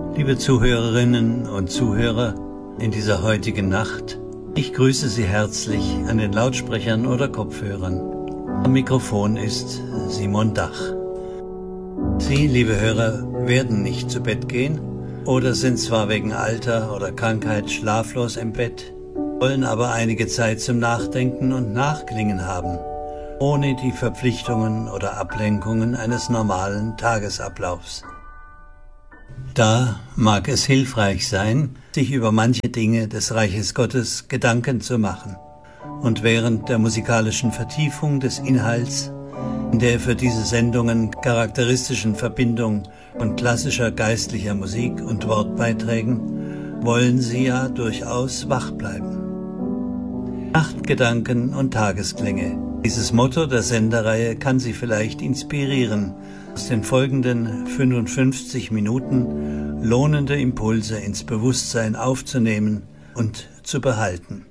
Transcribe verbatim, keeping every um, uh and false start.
Liebe Zuhörerinnen und Zuhörer, in dieser heutigen Nacht, ich grüße Sie herzlich an den Lautsprechern oder Kopfhörern. Am Mikrofon ist Simon Dach. Sie, liebe Hörer, werden nicht zu Bett gehen oder sind zwar wegen Alter oder Krankheit schlaflos im Bett, wollen aber einige Zeit zum Nachdenken und Nachklingen haben, ohne die Verpflichtungen oder Ablenkungen eines normalen Tagesablaufs. Da mag es hilfreich sein, sich über manche Dinge des Reiches Gottes Gedanken zu machen und während der musikalischen Vertiefung des Inhalts, in der für diese Sendungen charakteristischen Verbindung von klassischer geistlicher Musik und Wortbeiträgen, wollen Sie ja durchaus wach bleiben. Nachtgedanken und Tagesklänge. Dieses Motto der Sendereihe kann Sie vielleicht inspirieren, aus den folgenden fünfundfünfzig Minuten lohnende Impulse ins Bewusstsein aufzunehmen und zu behalten.